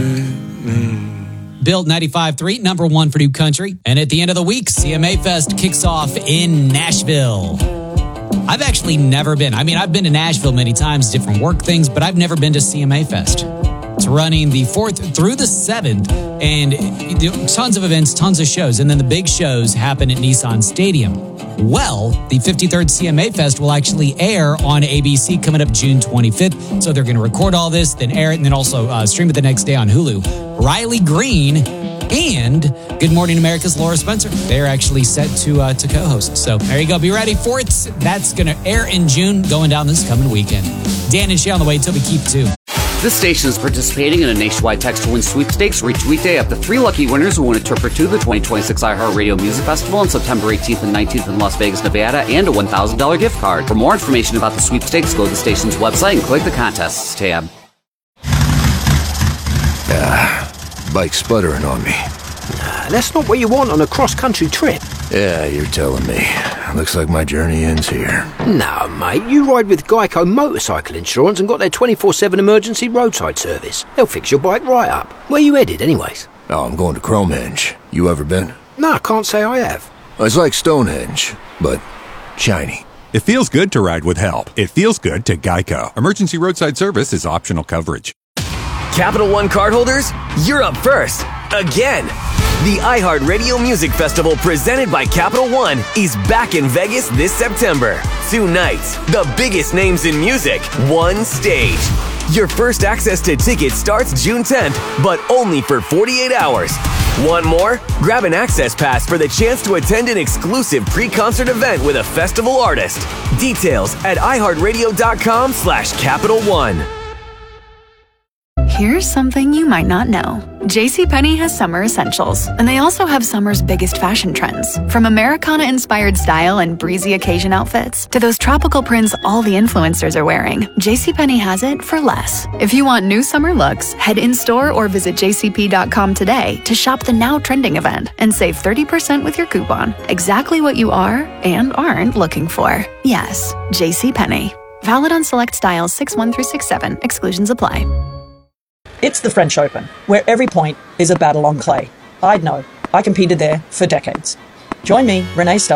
Built 95.3, number one for New Country. And at the end of the week, CMA Fest kicks off in Nashville. I've actually never been. I mean, I've been to Nashville many times, different work things, but I've never been to CMA Fest. It's running the 4th through the 7th, and tons of events, tons of shows. And then the big shows happen at Nissan Stadium. Well, the 53rd CMA Fest will actually air on ABC coming up June 25th. So they're going to record all this, then air it, and then also stream it the next day on Hulu. Riley Green and Good Morning America's Laura Spencer, they're actually set to co-host. So there you go. Be ready for it. That's going to air in June, going down this coming weekend. Dan and Shay on the way. Toby Keep too. This station is participating in a nationwide text-to-win sweepstakes. Reach weekday up to 3 lucky winners who win a trip or two to the 2026 iHeartRadio Music Festival on September 18th and 19th in Las Vegas, Nevada, and a $1,000 gift card. For more information about the sweepstakes, go to the station's website and click the Contests tab. Bike's sputtering on me. That's not what you want on a cross-country trip. Yeah, you're telling me. Looks like my journey ends here. No, mate, you ride with Geico Motorcycle Insurance and got their 24/7 emergency roadside service. They'll fix your bike right up. Where you headed, anyways? Oh, I'm going to Cromehenge. You ever been? No, I can't say I have. It's like Stonehenge, but shiny. It feels good to ride with help. It feels good to Geico. Emergency roadside service is optional coverage. Capital One cardholders, you're up first. Again. The iHeartRadio Music Festival presented by Capital One is back in Vegas this September. 2 nights, the biggest names in music, one stage. Your first access to tickets starts June 10th, but only for 48 hours. Want more? Grab an access pass for the chance to attend an exclusive pre-concert event with a festival artist. Details at iHeartRadio.com/Capital One. Here's something you might not know. JCPenney has summer essentials, and they also have summer's biggest fashion trends. From Americana-inspired style and breezy occasion outfits to those tropical prints all the influencers are wearing, JCPenney has it for less. If you want new summer looks, head in-store or visit jcp.com today to shop the now trending event and save 30% with your coupon. Exactly what you are and aren't looking for. Yes, JCPenney. Valid on select styles 6-1 through 6-7. Exclusions apply. It's the French Open, where every point is a battle on clay. I'd know. I competed there for decades. Join me, Renee Stubb,